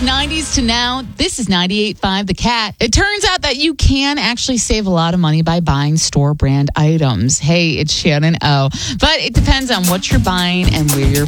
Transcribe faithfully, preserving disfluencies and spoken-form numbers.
nineties to now. This is ninety-eight point five The Cat. It turns out that you can actually save a lot of money by buying store brand items. Hey, it's Shannon O. But it depends on what you're buying and where you're